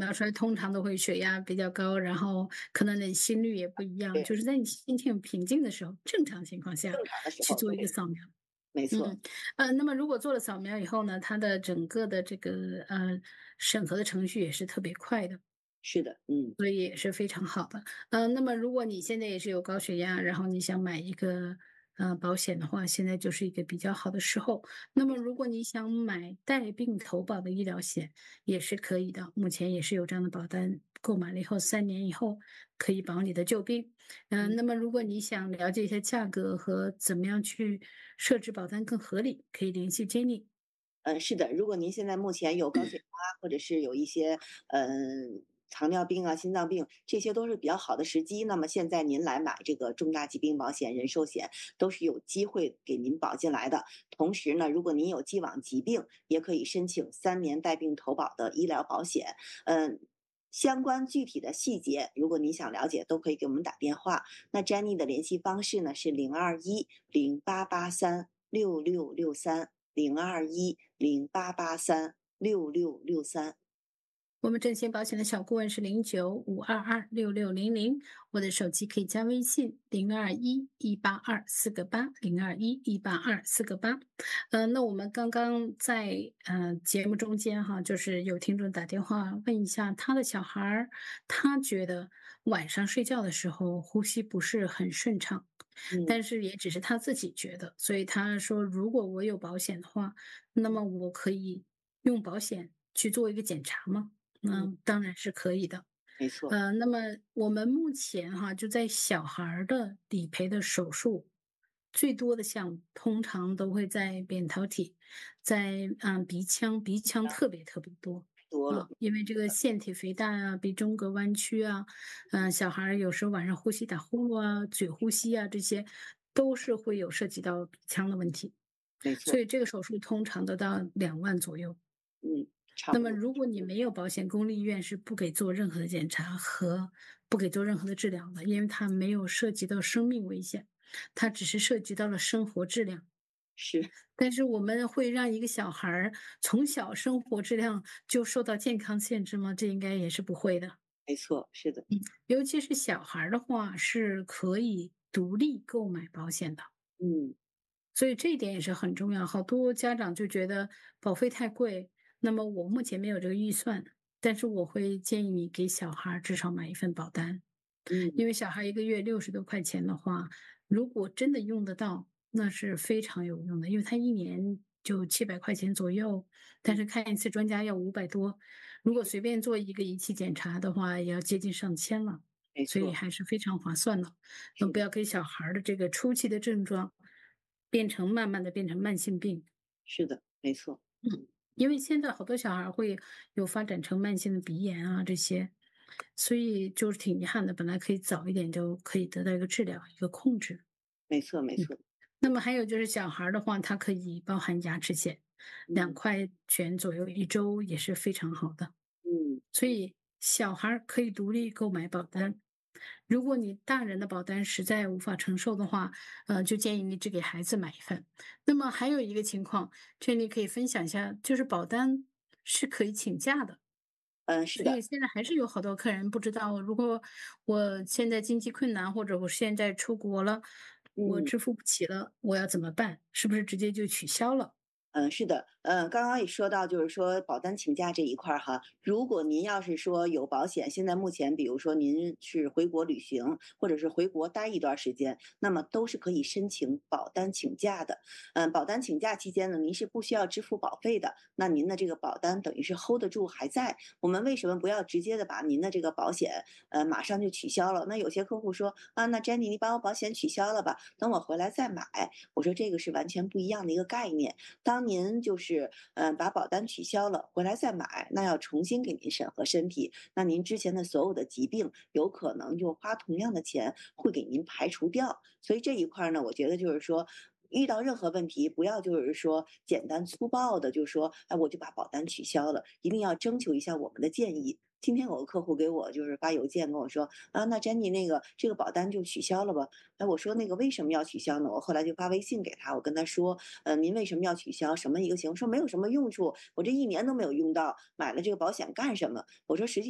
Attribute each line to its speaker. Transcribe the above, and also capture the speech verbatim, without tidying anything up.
Speaker 1: 描出来通常都会血压比较高，然后可能你心率也不一样，
Speaker 2: 对。
Speaker 1: 就是在你心情平静的时候，正常情况下
Speaker 2: 正常的时候，
Speaker 1: 去做一个
Speaker 2: 对。
Speaker 1: 扫描。
Speaker 2: 没错。
Speaker 1: 嗯，呃，那么如果做了扫描以后呢，它的整个的这个，呃，审核的程序也是特别快的。
Speaker 2: 是的，嗯。
Speaker 1: 所以也是非常好的。呃，那么如果你现在也是有高血压，然后你想买一个，呃，保险的话，现在就是一个比较好的时候。那么如果你想买带病投保的医疗险，也是可以的，目前也是有这样的保单，购买了以后三年以后可以保你的旧病。呃，
Speaker 2: 嗯。
Speaker 1: 那么如果你想了解一下价格和怎么样去设置保单更合理，可以联系 Jenny。
Speaker 2: 嗯，是的，如果您现在目前有高血压，或者是有一些，呃，糖尿病啊、心脏病，这些都是比较好的时机，那么现在您来买这个重大疾病保险、人寿险都是有机会给您保进来的。同时呢，如果您有既往疾病，也可以申请三年带病投保的医疗保险。嗯，相关具体的细节，如果您想了解都可以给我们打电话，那 Jenny 的联系方式呢是零二一零八八三六六六三，零二一零八八三六六六三。
Speaker 1: 我们振兴保险的小顾问是零九五二二六六零零，我的手机可以加微信零二一一八二四个八，零二一一八二四个八。呃，那我们刚刚在，呃，节目中间哈，就是有听众打电话问一下他的小孩儿，他觉得晚上睡觉的时候呼吸不是很顺畅，
Speaker 2: 嗯。
Speaker 1: 但是也只是他自己觉得，所以他说如果我有保险的话，那么我可以用保险去做一个检查吗？
Speaker 2: 嗯。
Speaker 1: 嗯，当然是可以的。
Speaker 2: 没错。
Speaker 1: 呃，那么我们目前哈，就在小孩儿的理赔的手术，最多的项目通常都会在扁桃体，在，呃，鼻腔，鼻腔
Speaker 2: 啊。
Speaker 1: 特别特别多。
Speaker 2: 多了。
Speaker 1: 啊，因为这个腺体肥大啊，鼻中隔弯曲啊，呃，小孩儿有时候晚上呼吸打呼噜啊，嘴呼吸啊，这些都是会有涉及到鼻腔的问题。
Speaker 2: 没错。
Speaker 1: 所以这个手术通常都到两万左右。
Speaker 2: 嗯，差
Speaker 1: 那么
Speaker 2: 不多。
Speaker 1: 如果你没有保险，公立医院是不给做任何的检查和不给做任何的治疗的，因为它没有涉及到生命危险，它只是涉及到了生活质量。
Speaker 2: 是。
Speaker 1: 但是我们会让一个小孩儿从小生活质量就受到健康限制吗？这应该也是不会的。
Speaker 2: 没错，是的。
Speaker 1: 嗯，尤其是小孩儿的话是可以独立购买保险的。
Speaker 2: 嗯。
Speaker 1: 所以这一点也是很重要，好多家长就觉得保费太贵，那么我目前没有这个预算，但是我会建议你给小孩儿至少买一份保单。
Speaker 2: 嗯。
Speaker 1: 因为小孩一个月六十多块钱的话，如果真的用得到，那是非常有用的，因为他一年就七百块钱左右，但
Speaker 2: 嗯。
Speaker 1: 是看一次专家要五百多，如果随便做一个仪器检查的话，也要接近上千了，所以
Speaker 2: 没错。
Speaker 1: 还是非常划算的。那
Speaker 2: 是的。
Speaker 1: 不要给小孩儿的这个初期的症状，变成慢慢地变成慢性病。
Speaker 2: 是的，没错。
Speaker 1: 嗯，因为现在好多小孩儿会有发展成慢性的鼻炎啊这些，所以就是挺遗憾的，本来可以早一点就可以得到一个治疗、一个控制。
Speaker 2: 没错没
Speaker 1: 嗯，
Speaker 2: 错。
Speaker 1: 那么还有就是小孩儿的话，它可以包含牙齿险，两
Speaker 2: 嗯。
Speaker 1: 块钱左右一周也是非常好的。
Speaker 2: 嗯。
Speaker 1: 所以小孩儿可以独立购买保单，如果你大人的保单实在无法承受的话，呃，就建议你只给孩子买一份。那么还有一个情况，Jenny可以分享一下，就是保单是可以请假的。
Speaker 2: 嗯，是的。
Speaker 1: 所以现在还是有好多客人不知道，如果我现在经济困难，或者我现在出国了，我
Speaker 2: 嗯。
Speaker 1: 支付不起了，我要怎么办？是不是直接就取消了？
Speaker 2: 嗯，是的。呃，刚刚也说到就是说保单请假这一块儿哈，如果您要是说有保险，现在目前比如说您是回国旅行，或者是回国待一段儿时间，那么都是可以申请保单请假的。嗯，保单请假期间呢，您是不需要支付保费的，那您的这个保单等于是 hold 得住还在。我们为什么不要直接地把您的这个保险，呃，马上就取消了？那有些客户说：“啊，那 Jenny 你把我保险取消了吧，等我回来再买。”我说这个是完全不一样的一个概念。当您就是，呃，把保单取消了，回来再买，那要重新给您审核身体，那您之前的所有的疾病，有可能就花同样的钱会给您排除掉。所以这一块儿呢，我觉得就是说，遇到任何问题，不要就是说简单粗暴地就说：“哎，我就把保单取消了。”一定要征求一下我们的建议。今天有个客户给我就是发邮件跟我说：“啊，那 Jenny 那个这个保单就取消了吧。”哎，我说：“那个为什么要取消呢？”我后来就发微信给他，我跟他说：“呃，您为什么要取消？什么一个情况？”说：“没有什么用处，我这一年都没有用到，买了这个保险干什么？”我说：“实际”